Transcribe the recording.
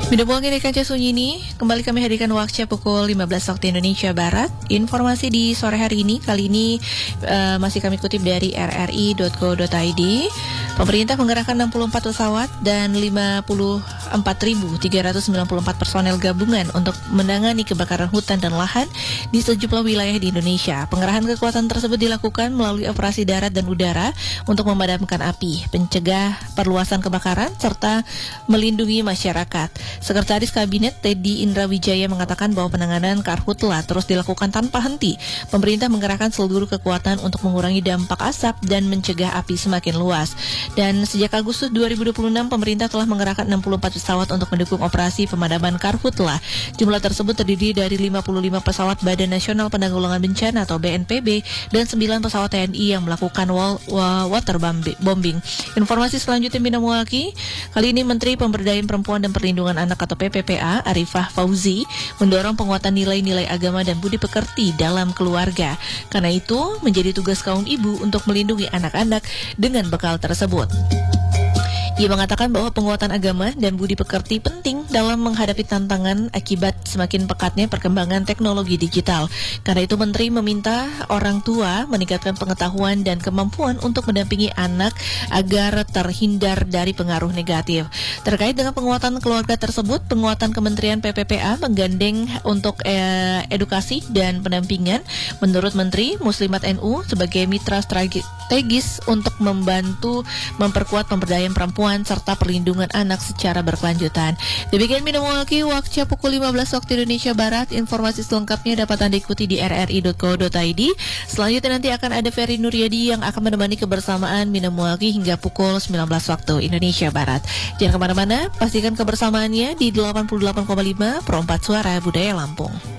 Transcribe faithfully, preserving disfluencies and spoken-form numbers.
Bidang ini Kaca Sunyi ini kembali kami hadirkan waktu pukul lima belas waktu Indonesia Barat. Informasi di sore hari ini kali ini uh, masih kami kutip dari r r i dot co dot i d. Pemerintah menggerakkan enam puluh empat pesawat dan lima puluh empat ribu tiga ratus sembilan puluh empat personel gabungan untuk menangani kebakaran hutan dan lahan di sejumlah wilayah di Indonesia. Pengerahan kekuatan tersebut dilakukan melalui operasi darat dan udara untuk memadamkan api, mencegah perluasan kebakaran serta melindungi masyarakat. Sekretaris Kabinet Teddy Indra Wijaya mengatakan bahwa penanganan karhutla terus dilakukan tanpa henti. Pemerintah menggerakkan seluruh kekuatan untuk mengurangi dampak asap dan mencegah api semakin luas. Dan sejak Agustus dua ribu dua puluh enam, pemerintah telah menggerakkan enam puluh empat pesawat untuk mendukung operasi pemadaman karhutla. Jumlah tersebut terdiri dari lima puluh lima pesawat Badan Nasional Penanggulangan Bencana atau B N P B dan sembilan pesawat T N I yang melakukan wall, wall, water bombing. Informasi selanjutnya Bina Muwaki. Kali ini Menteri Pemberdayaan Perempuan dan Perlindungan Anak atau P P P A, Arifah Fauzi, mendorong penguatan nilai-nilai agama dan budi pekerti dalam keluarga. Karena itu, menjadi tugas kaum ibu untuk melindungi anak-anak dengan bekal tersebut. Ia mengatakan bahwa penguatan agama dan budi pekerti penting dalam menghadapi tantangan akibat semakin pekatnya perkembangan teknologi digital. Karena itu Menteri meminta orang tua meningkatkan pengetahuan dan kemampuan untuk mendampingi anak agar terhindar dari pengaruh negatif. Terkait dengan penguatan keluarga tersebut, penguatan Kementerian P P P A menggandeng untuk eh, edukasi dan pendampingan. Menurut Menteri, Muslimat N U sebagai mitra strategis untuk membantu memperkuat pemberdayaan perempuan serta perlindungan anak secara berkelanjutan. Demikian Bina Muwaki, waktu pukul lima belas waktu Indonesia Barat. Informasi selengkapnya dapat Anda ikuti di r r i dot co dot i d. Selanjutnya nanti akan ada Ferry Nuryadi yang akan menemani kebersamaan Bina Muwaki hingga pukul sembilan belas waktu Indonesia Barat. Jangan kemana-mana, pastikan kebersamaannya di delapan puluh delapan koma lima Perempat Suara Budaya Lampung.